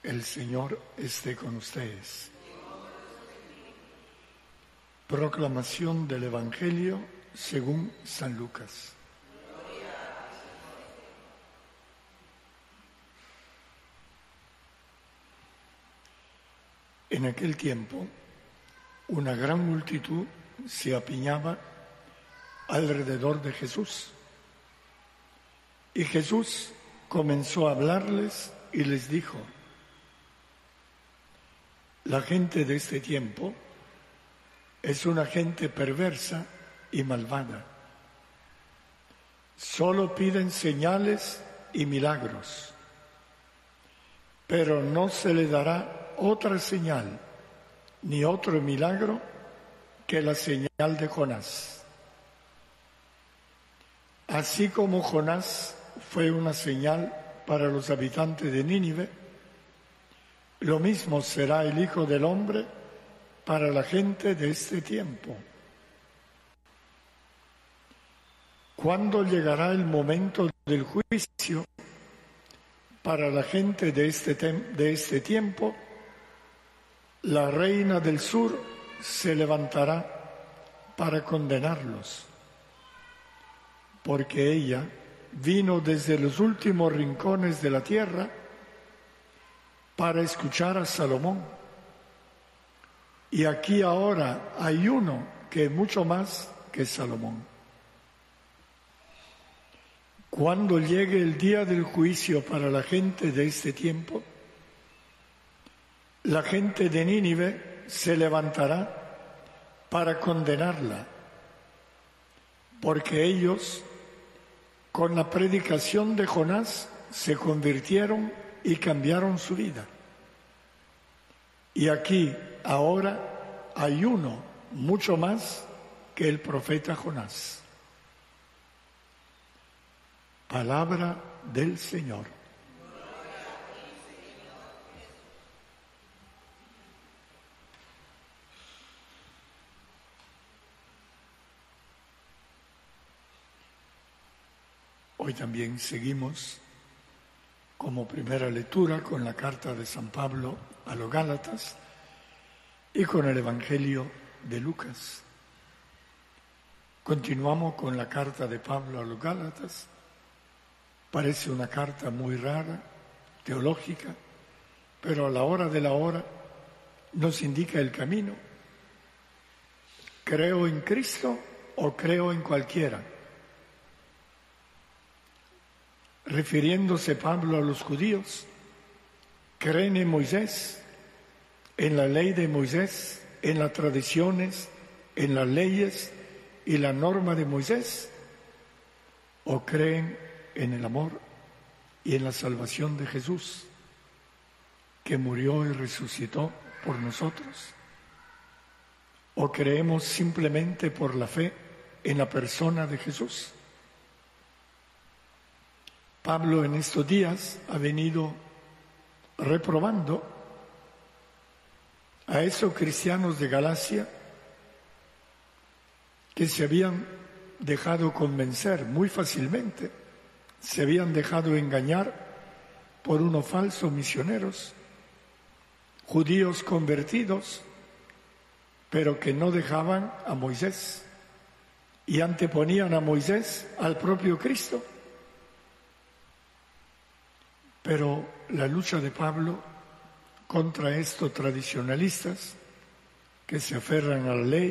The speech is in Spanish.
El Señor esté con ustedes. Proclamación del Evangelio según San Lucas. En aquel tiempo, una gran multitud se apiñaba alrededor de Jesús. Y Jesús comenzó a hablarles y les dijo: la gente de este tiempo es una gente perversa y malvada. Solo piden señales y milagros, pero no se le dará otra señal ni otro milagro que la señal de Jonás. Así como Jonás fue una señal para los habitantes de Nínive, lo mismo será el Hijo del Hombre para la gente de este tiempo. ¿Cuándo llegará el momento del juicio para la gente de este tiempo? La reina del sur se levantará para condenarlos, porque ella vino desde los últimos rincones de la tierra para escuchar a Salomón. Y aquí ahora hay uno que es mucho más que Salomón. Cuando llegue el día del juicio para la gente de este tiempo, la gente de Nínive se levantará para condenarla, porque ellos, con la predicación de Jonás, se convirtieron y cambiaron su vida. Y aquí, ahora, hay uno mucho más que el profeta Jonás. Palabra del Señor. Hoy también seguimos como primera lectura con la carta de San Pablo a los Gálatas y con el Evangelio de Lucas. Continuamos con la carta de Pablo a los Gálatas. Parece una carta muy rara, teológica, pero a la hora de la hora nos indica el camino. ¿Creo en Cristo o creo en cualquiera? Refiriéndose Pablo a los judíos, ¿creen en Moisés, en la ley de Moisés, en las tradiciones, en las leyes y la norma de Moisés? ¿O creen en el amor y en la salvación de Jesús, que murió y resucitó por nosotros? ¿O creemos simplemente por la fe en la persona de Jesús? Pablo en estos días ha venido reprobando a esos cristianos de Galacia que se habían dejado convencer muy fácilmente, se habían dejado engañar por unos falsos misioneros, judíos convertidos, pero que no dejaban a Moisés y anteponían a Moisés al propio Cristo. Pero la lucha de Pablo contra estos tradicionalistas que se aferran a la ley